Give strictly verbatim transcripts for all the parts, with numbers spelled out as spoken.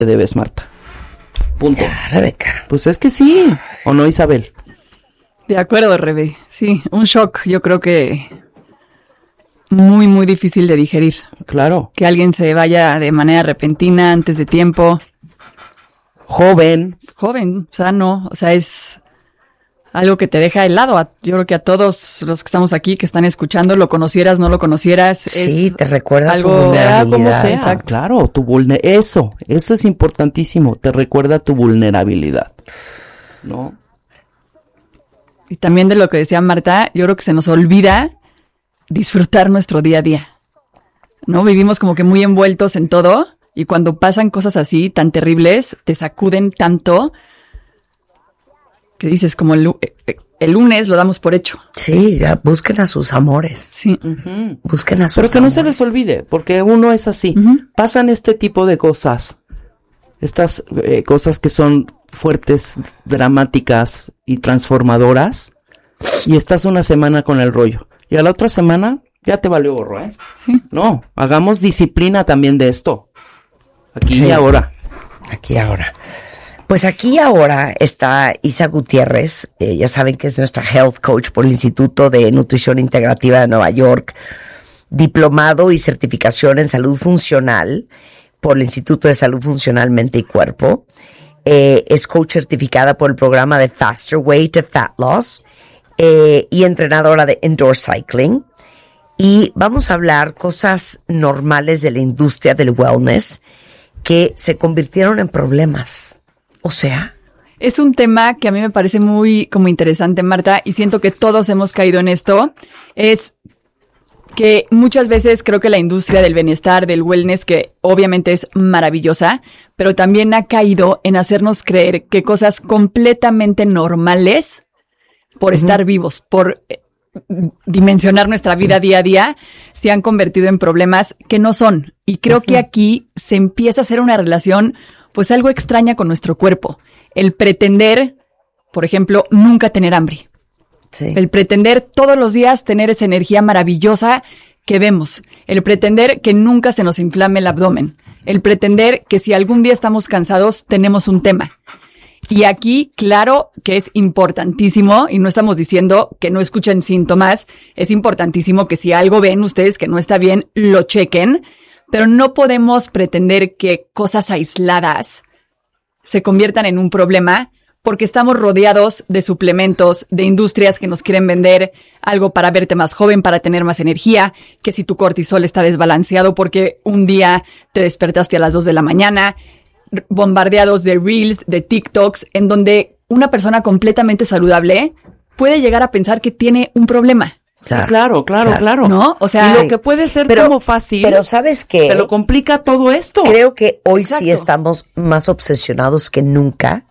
te debes, Marta. Punto. Ya, Rebeca. Pues es que sí, ¿o no, Isabel? De acuerdo, Rebe. Sí, un shock, yo creo que muy, muy difícil de digerir. Claro. Que alguien se vaya de manera repentina, antes de tiempo. Joven. Joven, sano, o sea, es algo que te deja helado. Yo creo que a todos los que estamos aquí, que están escuchando, lo conocieras, no lo conocieras. Sí, es te recuerda algo, tu vulnerabilidad. Sea como sea, Exacto. claro, tu vulner eso, eso es importantísimo, te recuerda tu vulnerabilidad, ¿no? Y también de lo que decía Marta, yo creo que se nos olvida disfrutar nuestro día a día, ¿no? Vivimos como que muy envueltos en todo y cuando pasan cosas así tan terribles, te sacuden tanto que dices como el, el lunes lo damos por hecho. Sí, ya, busquen a sus amores. Sí. Uh-huh. Busquen a sus Pero que amores. no se les olvide, porque uno es así. Uh-huh. Pasan este tipo de cosas, estas eh, cosas que son fuertes, dramáticas y transformadoras, y estás una semana con el rollo. Y a la otra semana ya te valió gorro, ¿eh? Sí. No, hagamos disciplina también de esto. Aquí Sí. y ahora. Aquí ahora. Pues aquí ahora está Isa Gutiérrez, eh, ya saben que es nuestra health coach por el Instituto de Nutrición Integrativa de Nueva York, diplomado y certificación en salud funcional por el Instituto de Salud Funcional Mente y Cuerpo, eh, es coach certificada por el programa de Faster Way to Fat Loss eh, y entrenadora de indoor cycling. Y vamos a hablar cosas normales de la industria del wellness que se convirtieron en problemas. O sea, Es un tema que a mí me parece muy como interesante, Marta, y siento que todos hemos caído en esto. Es que muchas veces creo que la industria del bienestar, del wellness, que obviamente es maravillosa, pero también ha caído en hacernos creer que cosas completamente normales, por uh-huh. estar vivos, por eh, dimensionar nuestra vida día a día, se han convertido en problemas que no son. Y creo uh-huh. que aquí se empieza a hacer una relación pues algo extraña con nuestro cuerpo. El pretender, por ejemplo, nunca tener hambre. sí. El pretender todos los días tener esa energía maravillosa que vemos. El pretender que nunca se nos inflame el abdomen. El pretender que si algún día estamos cansados, tenemos un tema. Y aquí, claro que es importantísimo, y no estamos diciendo que no escuchen síntomas, es importantísimo que si algo ven ustedes que no está bien, lo chequen. Pero no podemos pretender que cosas aisladas se conviertan en un problema porque estamos rodeados de suplementos, de industrias que nos quieren vender algo para verte más joven, para tener más energía, que si tu cortisol está desbalanceado porque un día te despertaste a las dos de la mañana, bombardeados de reels, de TikToks, en donde una persona completamente saludable puede llegar a pensar que tiene un problema. Claro, claro, claro, claro, claro. ¿No? O sea, y lo sí. que puede ser pero, como fácil, pero ¿sabes qué? te lo complica todo esto. Creo que hoy Exacto. sí estamos más obsesionados que nunca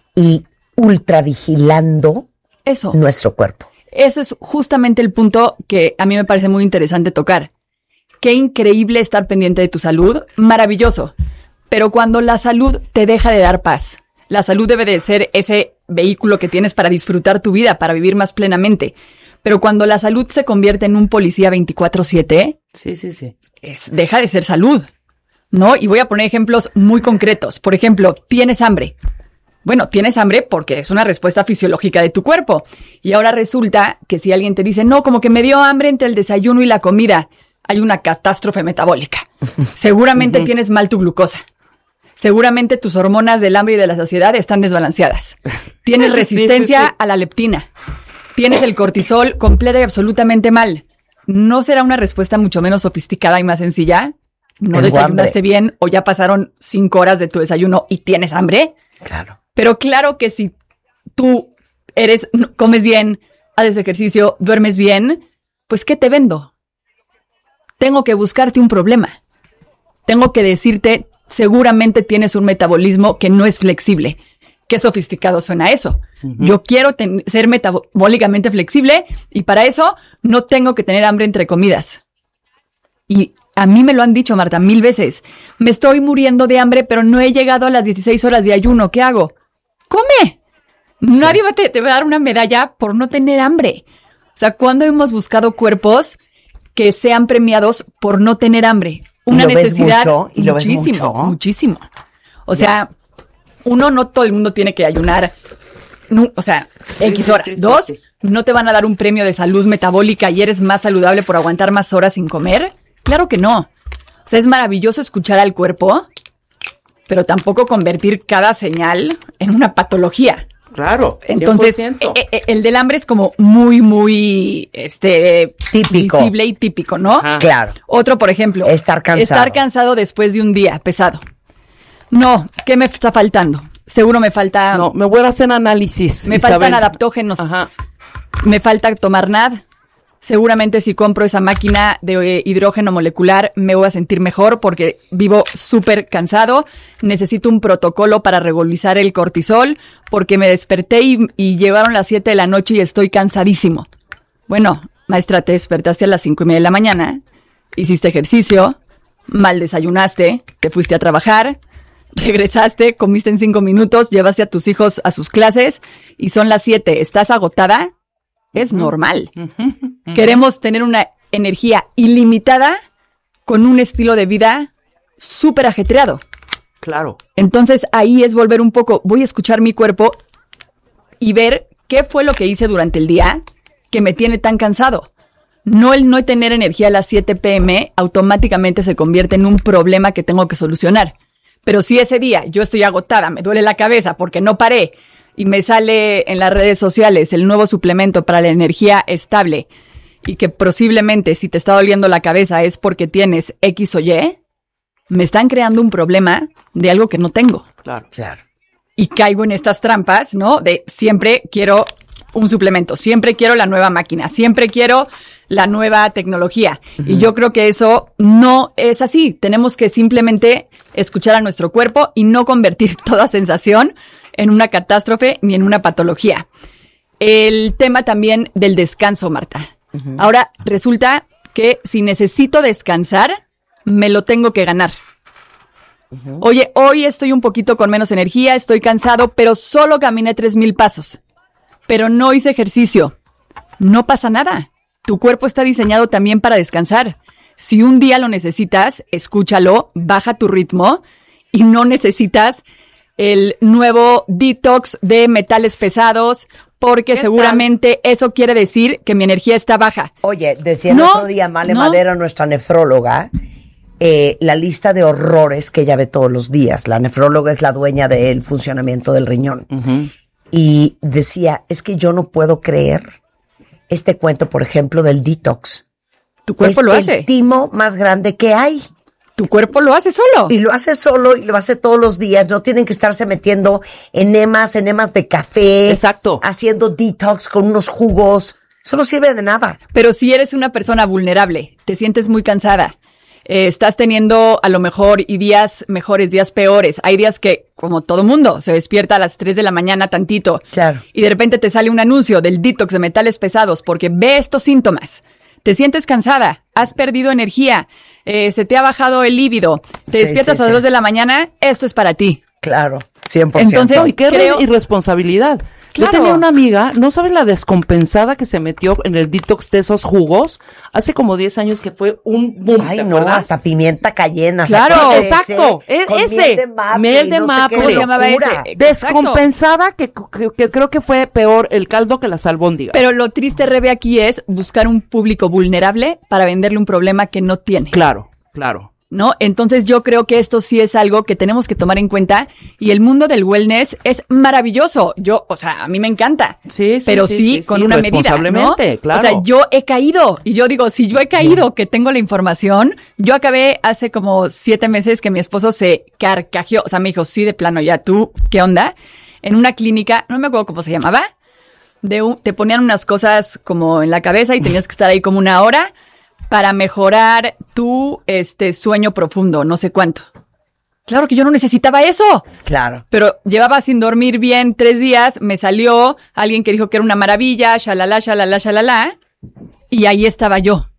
y ultra vigilando eso. nuestro cuerpo. Eso es justamente el punto que a mí me parece muy interesante tocar. Qué increíble estar pendiente de tu salud, maravilloso. Pero cuando la salud te deja de dar paz, la salud debe de ser ese vehículo que tienes para disfrutar tu vida, para vivir más plenamente. Pero cuando la salud se convierte en un policía veinticuatro siete, Sí, sí, sí. es, deja de ser salud, ¿no? Y voy a poner ejemplos muy concretos. Por ejemplo, tienes hambre. Bueno, tienes hambre porque es una respuesta fisiológica de tu cuerpo. Y ahora resulta que si alguien te dice, no, como que me dio hambre entre el desayuno y la comida, hay una catástrofe metabólica. Seguramente uh-huh. tienes mal tu glucosa. Seguramente tus hormonas del hambre y de la saciedad están desbalanceadas. Tienes resistencia sí, sí, sí. a la leptina. Tienes el cortisol completa y absolutamente mal. ¿No será una respuesta mucho menos sofisticada y más sencilla? ¿No Tengo desayunaste hambre. bien o ya pasaron cinco horas de tu desayuno y tienes hambre? Claro. Pero claro que si tú eres, comes bien, haces ejercicio, duermes bien, pues ¿qué te vendo? Tengo que buscarte un problema. Tengo que decirte, seguramente tienes un metabolismo que no es flexible. Qué sofisticado suena eso. Uh-huh. Yo quiero ten- ser metabólicamente flexible y para eso no tengo que tener hambre entre comidas. Y a mí me lo han dicho, Marta, mil veces. Me estoy muriendo de hambre, pero no he llegado a las dieciséis horas de ayuno. ¿Qué hago? ¡Come! Nadie va te, te va a dar una medalla por no tener hambre. O sea, ¿cuándo hemos buscado cuerpos que sean premiados por no tener hambre? Una ¿Y lo necesidad ves mucho? ¿Y lo ves muchísimo, mucho? muchísimo. O sea, uno, no todo el mundo tiene que ayunar, no, o sea, X sí, horas. sí, sí, Dos, sí. no te van a dar un premio de salud metabólica y eres más saludable por aguantar más horas sin comer. Claro que no. O sea, es maravilloso escuchar al cuerpo, pero tampoco convertir cada señal en una patología. Claro. Entonces, cien por ciento. eh, eh, el del hambre es como muy, muy este Típico. visible y típico, ¿no? Ajá. Claro. Otro, por ejemplo, Estar cansado. Estar cansado después de un día pesado. No, ¿qué me está faltando? Seguro me falta... No, me voy a hacer análisis. me Isabel. faltan adaptógenos. Ajá. Me falta tomar N A D. Seguramente si compro esa máquina de eh, hidrógeno molecular me voy a sentir mejor porque vivo súper cansado. Necesito un protocolo para regularizar el cortisol porque me desperté y, y llevaron las siete de la noche y estoy cansadísimo. Bueno, maestra, te despertaste a las cinco y media de la mañana, hiciste ejercicio, mal desayunaste, te fuiste a trabajar, regresaste, comiste en cinco minutos, llevaste a tus hijos a sus clases y son las siete. ¿Estás agotada? Es normal. Queremos tener una energía ilimitada con un estilo de vida súper ajetreado. Claro. Entonces ahí es volver un poco, voy a escuchar mi cuerpo y ver qué fue lo que hice durante el día que me tiene tan cansado. No el no tener energía a las siete pm automáticamente se convierte en un problema que tengo que solucionar. Pero si ese día yo estoy agotada, me duele la cabeza porque no paré y me sale en las redes sociales el nuevo suplemento para la energía estable y que posiblemente si te está doliendo la cabeza es porque tienes X o Y, me están creando un problema de algo que no tengo. Claro. Claro. Y caigo en estas trampas, ¿no? De siempre quiero un suplemento, siempre quiero la nueva máquina, siempre quiero la nueva tecnología. Uh-huh. Y yo creo que eso no es así. Tenemos que simplemente escuchar a nuestro cuerpo y no convertir toda sensación en una catástrofe ni en una patología. El tema también del descanso, Marta. Uh-huh. Ahora, resulta que si necesito descansar, me lo tengo que ganar. Uh-huh. Oye, hoy estoy un poquito con menos energía, estoy cansado, pero solo caminé tres mil pasos. Pero no hice ejercicio. No pasa nada. Tu cuerpo está diseñado también para descansar. Si un día lo necesitas, escúchalo, baja tu ritmo y no necesitas el nuevo detox de metales pesados porque seguramente tal? Eso quiere decir que mi energía está baja. Oye, decía el no, otro día Male no. Madera, nuestra nefróloga, eh, la lista de horrores que ella ve todos los días. La nefróloga es la dueña del funcionamiento del riñón. Uh-huh. Y decía, es que yo no puedo creer este cuento, por ejemplo, del detox. Tu cuerpo es lo el hace. timo más grande que hay. Tu cuerpo lo hace solo. Y lo hace solo y lo hace todos los días. No tienen que estarse metiendo enemas, enemas de café. Exacto. Haciendo detox con unos jugos. Eso no sirve de nada. Pero si eres una persona vulnerable, te sientes muy cansada, eh, estás teniendo a lo mejor y días mejores, días peores. Hay días que, como todo mundo, se despierta a las tres de la mañana tantito. Claro. Y de repente te sale un anuncio del detox de metales pesados porque ve estos síntomas. Te sientes cansada, has perdido energía, eh, se te ha bajado el líbido, te sí, despiertas sí, a las sí. dos de la mañana, esto es para ti. Claro, cien por ciento. Entonces, No, y qué creo- irresponsabilidad. Claro. Yo tenía una amiga, no sabes la descompensada que se metió en el detox de esos jugos hace como diez años que fue un boom. Ay, ¿te no, acuerdas? hasta pimienta cayena. Claro, ¿se acuerdan? exacto, Ese, es- con ese, miel de maple, miel de y no sé maple. qué ¿Cómo se llamaba locura. ese? Descompensada que, que, que creo que fue peor el caldo que las albóndigas. Pero lo triste, Rebe, aquí es buscar un público vulnerable para venderle un problema que no tiene. Claro, claro. ¿No? Entonces yo creo que esto sí es algo que tenemos que tomar en cuenta y el mundo del wellness es maravilloso. Yo, o sea, a mí me encanta. Sí, sí, pero sí, sí, sí, con sí, una medida, ¿no? responsablemente, claro. O sea, yo he caído y yo digo, si yo he caído, que tengo la información, yo acabé hace como siete meses que mi esposo se carcajeó, o sea, me dijo, sí, de plano, ya tú, ¿qué onda? En una clínica, no me acuerdo cómo se llamaba, de un, te ponían unas cosas como en la cabeza y tenías que estar ahí como una hora para mejorar tu este sueño profundo, no sé cuánto. Claro que yo no necesitaba eso. Claro. Pero llevaba sin dormir bien tres días, me salió alguien que dijo que era una maravilla, shalala, shalala, shalala, y ahí estaba yo.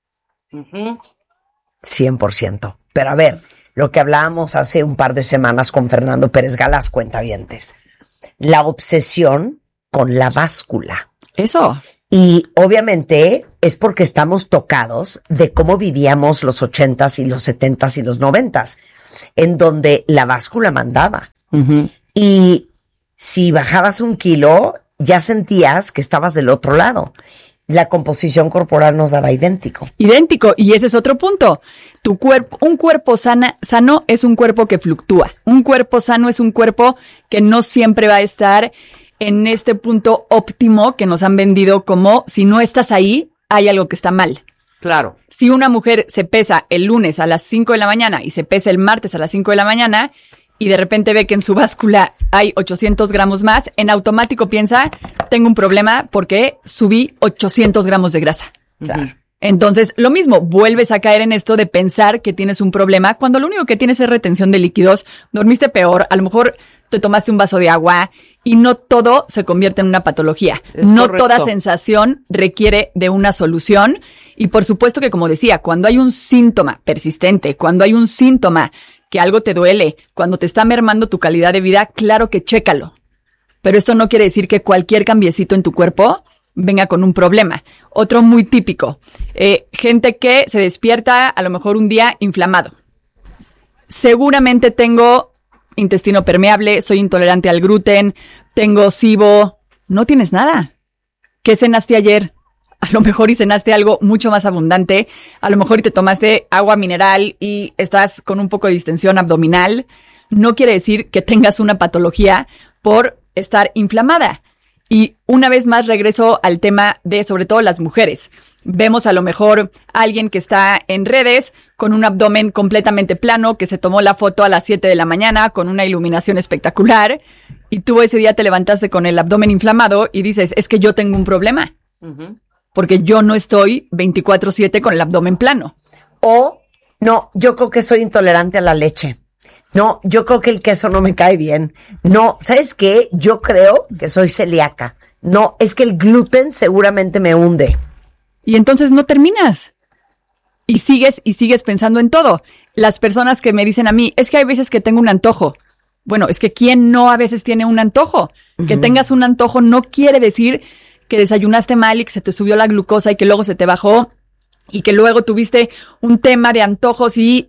cien por ciento. Pero a ver, lo que hablábamos hace un par de semanas con Fernando Pérez Galás, cuentavientes. La obsesión con la báscula. Eso. Y obviamente es porque estamos tocados de cómo vivíamos los ochentas y los setentas y los noventas, en donde la báscula mandaba. Uh-huh. Y si bajabas un kilo, ya sentías que estabas del otro lado. La composición corporal nos daba idéntico. Idéntico, y ese es otro punto. Tu cuerpo, un cuerpo sana, sano es un cuerpo que fluctúa. Un cuerpo sano es un cuerpo que no siempre va a estar en este punto óptimo que nos han vendido como si no estás ahí, hay algo que está mal. Claro. Si una mujer se pesa el lunes a las cinco de la mañana y se pesa el martes a las cinco de la mañana y de repente ve que en su báscula hay ochocientos gramos más, en automático piensa, tengo un problema porque subí ochocientos gramos de grasa. Claro. Entonces, lo mismo, vuelves a caer en esto de pensar que tienes un problema cuando lo único que tienes es retención de líquidos, dormiste peor, a lo mejor te tomaste un vaso de agua y no todo se convierte en una patología. Es no correcto. Toda sensación requiere de una solución y por supuesto que, como decía, cuando hay un síntoma persistente, cuando hay un síntoma que algo te duele, cuando te está mermando tu calidad de vida, claro que chécalo. Pero esto no quiere decir que cualquier cambiecito en tu cuerpo venga con un problema. Otro muy típico, eh, gente que se despierta a lo mejor un día inflamado. Seguramente tengo intestino permeable, soy intolerante al gluten, tengo SIBO. No tienes nada. ¿Qué cenaste ayer? A lo mejor y cenaste algo mucho más abundante. A lo mejor y te tomaste agua mineral y estás con un poco de distensión abdominal. No quiere decir que tengas una patología por estar inflamada. Y una vez más regreso al tema de sobre todo las mujeres. Vemos a lo mejor a alguien que está en redes con un abdomen completamente plano, que se tomó la foto a las siete de la mañana con una iluminación espectacular y tú ese día te levantaste con el abdomen inflamado y dices, es que yo tengo un problema. Uh-huh. Porque yo no estoy veinticuatro siete con el abdomen plano. O, no, yo creo que soy intolerante a la leche. No, yo creo que el queso no me cae bien. No, ¿sabes qué? Yo creo que soy celíaca. No, es que el gluten seguramente me hunde. Y entonces no terminas. Y sigues y sigues pensando en todo. Las personas que me dicen a mí, es que hay veces que tengo un antojo. Bueno, es que ¿quién no a veces tiene un antojo? Uh-huh. Que tengas un antojo no quiere decir que desayunaste mal y que se te subió la glucosa y que luego se te bajó y que luego tuviste un tema de antojos y...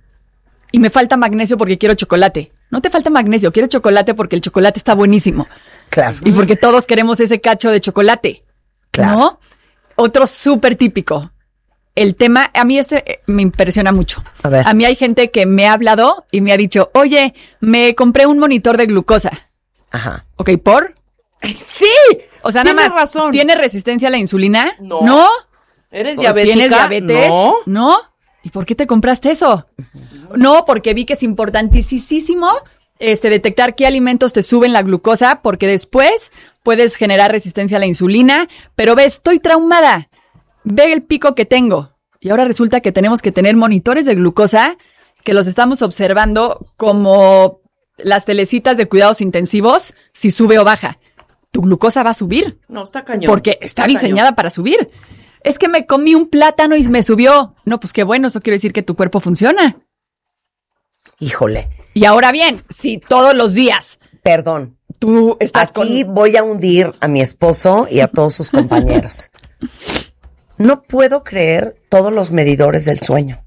y me falta magnesio porque quiero chocolate. No te falta magnesio, quieres chocolate porque el chocolate está buenísimo. Claro. Y porque todos queremos ese cacho de chocolate. Claro. ¿No? Otro súper típico. El tema, a mí este me impresiona mucho. A ver. A mí hay gente que me ha hablado y me ha dicho, oye, me compré un monitor de glucosa. Ajá. Ok, ¿por? ¡Sí! O sea, nada más, razón. ¿tiene resistencia a la insulina? No. ¿No? ¿Eres diabética? ¿Tienes diabetes? No. ¿No? ¿Y por qué te compraste eso? No, porque vi que es importantísimo este, detectar qué alimentos te suben la glucosa, porque después puedes generar resistencia a la insulina, pero ve, estoy traumada. Ve el pico que tengo. Y ahora resulta que tenemos que tener monitores de glucosa que los estamos observando como las telecitas de cuidados intensivos, si sube o baja. Tu glucosa va a subir. No, está cañón. Porque está, está diseñada cañón. para subir. Es que me comí un plátano y me subió. No, pues qué bueno, eso quiere decir que tu cuerpo funciona. Híjole. Y ahora bien, si todos los días Perdón. tú estás Aquí con... voy a hundir a mi esposo y a todos sus compañeros. No puedo creer todos los medidores del sueño.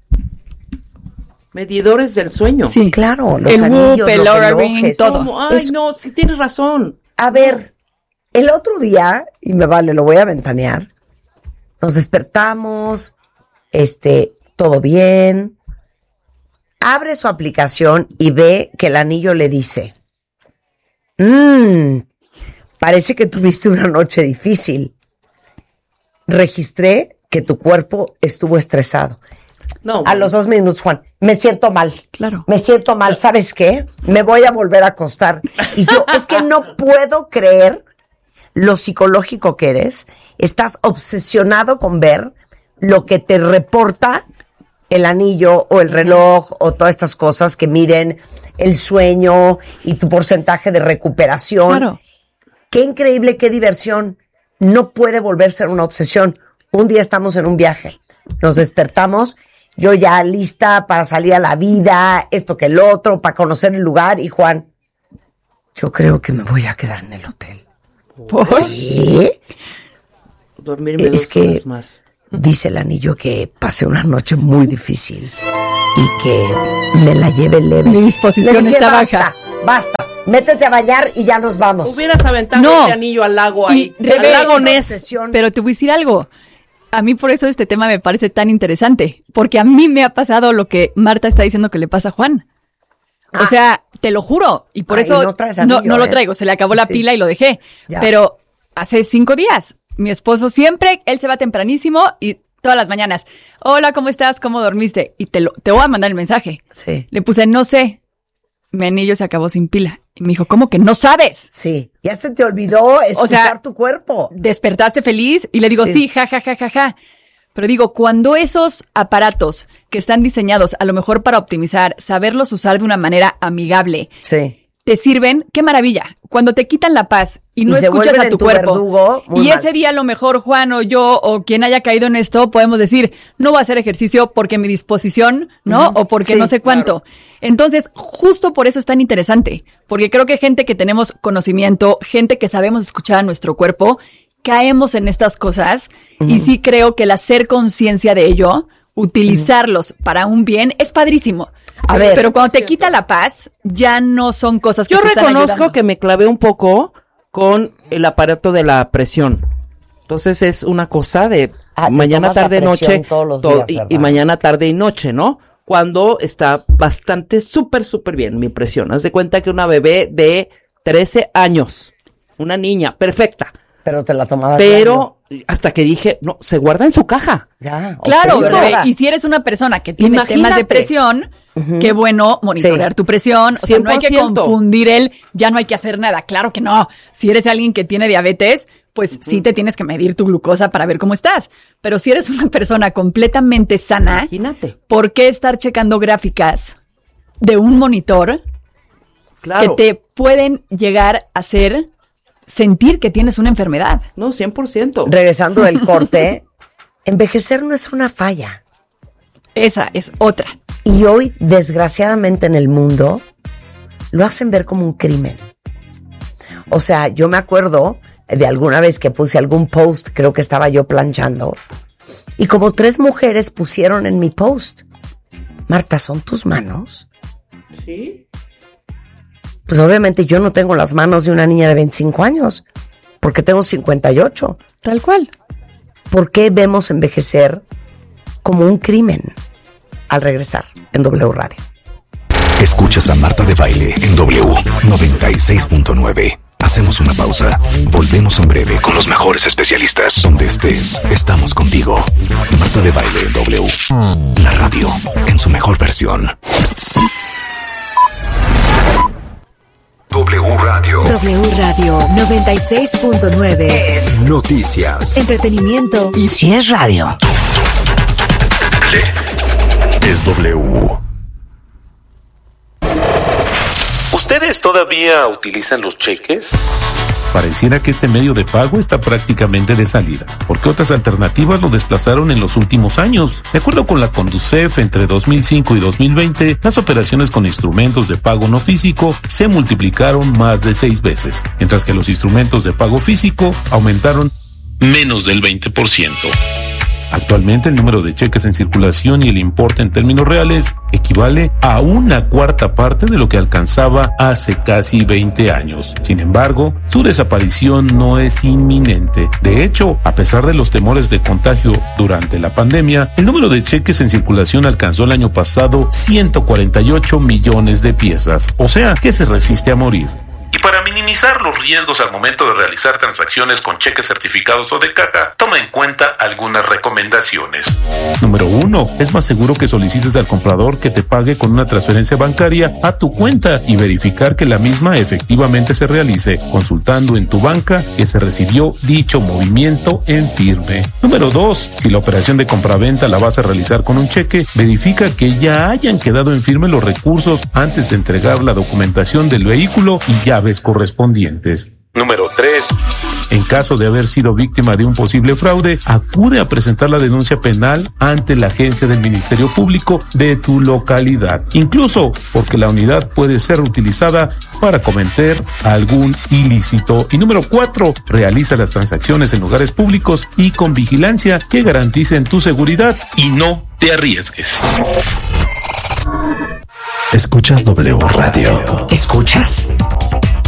Medidores del sueño. Sí. Claro, los El anillos, Whoop, el los Oura relojes. Ring, todo. ¿Cómo? Ay, Es- no, sí tienes razón. A ver, el otro día, y me vale, lo voy a ventanear, nos despertamos, este, todo bien, abre su aplicación y ve que el anillo le dice, mmm, parece que tuviste una noche difícil. Registré que tu cuerpo estuvo estresado. No. A los dos minutos, Juan, me siento mal. Claro. Me siento mal, ¿sabes qué? Me voy a volver a acostar. Y yo, es que no puedo creer lo psicológico que eres. Estás obsesionado con ver lo que te reporta el anillo o el reloj o todas estas cosas que miden el sueño y tu porcentaje de recuperación. Claro. Qué increíble, qué diversión. No puede volverse una obsesión. Un día estamos en un viaje, nos despertamos, yo ya lista para salir a la vida, esto que el otro, para conocer el lugar, y Juan, yo creo que me voy a quedar en el hotel. ¿Por? ¿Qué? Dormirme es dos que horas más. Dice el anillo que pasé una noche muy difícil y que me la lleve leve. Mi disposición Le dije, está basta, baja. Basta, métete a bañar y ya nos vamos. Hubieras aventado No. ese anillo al lago ahí. Y, al Rebe, lago Ness. obsesión. Pero te voy a decir algo. A mí por eso este tema me parece tan interesante. Porque a mí me ha pasado lo que Marta está diciendo que le pasa a Juan. Ah. O sea, te lo juro. Y por Ay, eso no traes no, anillo, no lo ¿eh? traigo. Se le acabó la Sí. pila y lo dejé. Ya. Pero hace cinco días, mi esposo siempre, él se va tempranísimo y todas las mañanas. Hola, ¿cómo estás? ¿Cómo dormiste? Y te lo, te voy a mandar el mensaje. Sí. Le puse, no sé. Mi anillo se acabó sin pila. Y me dijo, ¿cómo que no sabes? Sí, ya se te olvidó escuchar O sea, tu cuerpo. ¿Despertaste feliz? Y le digo, Sí. sí, ja, ja, ja, ja, ja. Pero digo, cuando esos aparatos que están diseñados a lo mejor para optimizar, saberlos usar de una manera amigable, Sí. te sirven, qué maravilla. Cuando te quitan la paz y no Y se escuchas vuelven a tu, en tu cuerpo. verdugo, muy Y mal. ese día a lo mejor Juan o yo o quien haya caído en esto podemos decir, no voy a hacer ejercicio porque mi disposición, ¿no? O porque Sí, no sé cuánto. Entonces, justo por eso es tan interesante. Porque creo que gente que tenemos conocimiento, gente que sabemos escuchar a nuestro cuerpo, caemos en estas cosas. Y sí creo que el hacer conciencia de ello, utilizarlos para un bien, es padrísimo. A ver. Pero cuando te quita la paz, ya no son cosas que Yo te están reconozco ayudando. que me clavé un poco con el aparato de la presión. Entonces es una cosa de Ah, te mañana, tomas la tarde, presión noche. todos los todo- días, y, ¿verdad? y mañana, tarde y noche, ¿no? Cuando está bastante, súper, súper bien mi presión. Haz de cuenta que una bebé de trece años, una niña, perfecta. Pero te la tomabas. Pero hasta que dije, no, se guarda en su caja. diario. Ya. Claro, obsesionada. Rebe, y si eres una persona que tiene Imagínate. temas de presión, qué bueno monitorear Sí. tu presión. O sea, no hay que cien por ciento. confundir el, ya no hay que hacer nada. Claro que no. Si eres alguien que tiene diabetes, pues sí te tienes que medir tu glucosa para ver cómo estás. Pero si eres una persona completamente sana, Imagínate. ¿por qué estar checando gráficas de un monitor Claro. que te pueden llegar a hacer sentir que tienes una enfermedad? No, cien por ciento. Regresando del corte, envejecer no es una falla. Esa es otra. Y hoy, desgraciadamente en el mundo, lo hacen ver como un crimen. O sea, yo me acuerdo de alguna vez que puse algún post, creo que estaba yo planchando, y como tres mujeres pusieron en mi post, Marta, ¿son tus manos? Sí. Pues obviamente yo no tengo las manos de una niña de veinticinco años, porque tengo cincuenta y ocho. Tal cual. ¿Por qué vemos envejecer como un crimen? Al regresar en W Radio. Escuchas a Marta de Baile en W noventa y seis punto nueve. Hacemos una pausa. Volvemos en breve con los mejores especialistas. Donde estés, estamos contigo. Marta de Baile en W. La radio en su mejor versión. W Radio. W Radio noventa y seis punto nueve. Noticias. Entretenimiento. Y si es radio. Es W. ¿Ustedes todavía utilizan los cheques? Pareciera que este medio de pago está prácticamente de salida, porque otras alternativas lo desplazaron en los últimos años. De acuerdo con la Conducef, entre dos mil cinco y dos mil veinte, las operaciones con instrumentos de pago no físico se multiplicaron más de seis veces, mientras que los instrumentos de pago físico aumentaron menos del veinte por ciento. Actualmente el número de cheques en circulación y el importe en términos reales equivale a una cuarta parte de lo que alcanzaba hace casi veinte años. Sin embargo, su desaparición no es inminente. De hecho, a pesar de los temores de contagio durante la pandemia, el número de cheques en circulación alcanzó el año pasado ciento cuarenta y ocho millones de piezas, o sea, que se resiste a morir. Y para minimizar los riesgos al momento de realizar transacciones con cheques certificados o de caja, toma en cuenta algunas recomendaciones. Número uno. Es más seguro que solicites al comprador que te pague con una transferencia bancaria a tu cuenta y verificar que la misma efectivamente se realice, consultando en tu banca que se recibió dicho movimiento en firme. Número dos. Si la operación de compraventa la vas a realizar con un cheque, verifica que ya hayan quedado en firme los recursos antes de entregar la documentación del vehículo y llaves correspondientes. Número tres. En caso de haber sido víctima de un posible fraude, acude a presentar la denuncia penal ante la agencia del Ministerio Público de tu localidad, incluso porque la unidad puede ser utilizada para cometer algún ilícito. Y número cuatro, realiza las transacciones en lugares públicos y con vigilancia que garanticen tu seguridad y no te arriesgues. Escuchas W Radio. ¿Escuchas?